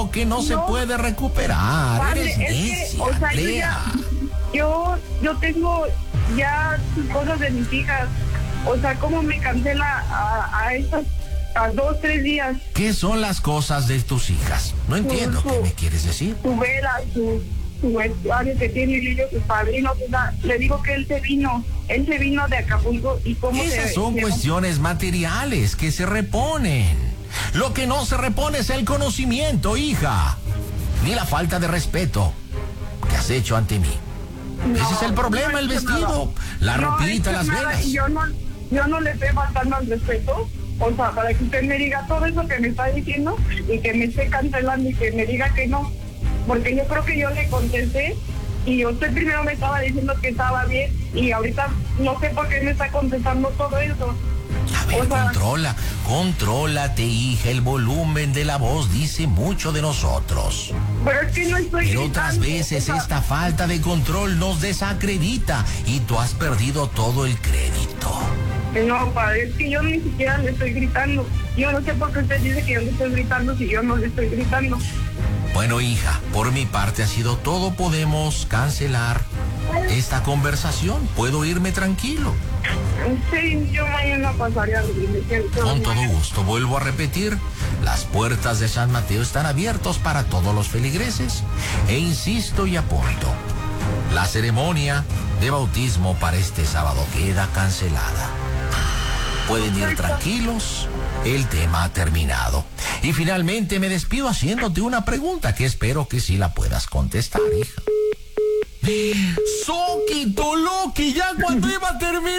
algo que no se puede recuperar. Padre, Eres necia, o sea, Andrea. yo tengo ya cosas de mis hijas. O sea, ¿cómo me cancela a esas, a 2, 3 días? ¿Qué son las cosas de tus hijas? No entiendo qué me quieres decir. Su vela, su vestuario que tiene Lilio, sus padrinos, o sea, le digo que él se vino de Acapulco y cómo Esas son cuestiones materiales que se reponen. Lo que no se repone es el conocimiento, hija, ni la falta de respeto que has hecho ante mí. Ese es el problema, el vestido, la ropita, las velas. Yo no le estoy faltando al respeto, o sea, para que usted me diga todo eso que me está diciendo y que me esté cancelando y que me diga que no, porque yo creo que yo le contesté y usted primero me estaba diciendo que estaba bien y ahorita no sé por qué me está contestando todo eso. A ver, O sea, contrólate, hija, el volumen de la voz dice mucho de nosotros. pero es que no estoy Pero otras gritando, veces o sea, esta falta de control nos desacredita y tú has perdido todo el crédito. No, padre, es que yo ni siquiera le estoy gritando. Yo no sé por qué usted dice que yo le estoy gritando si yo no le estoy gritando. Bueno, hija, por mi parte ha sido todo. Podemos cancelar esta conversación. Puedo irme tranquilo. Sí, yo mañana pasaría a Con todo gusto. Vuelvo a repetir, las puertas de San Mateo están abiertas para todos los feligreses. E insisto y apunto, la ceremonia de bautismo para este sábado queda cancelada. Pueden ir tranquilos, el tema ha terminado. Y finalmente me despido haciéndote una pregunta que espero que sí la puedas contestar, hija. Soquito, Loki, ya cuando iba a terminar.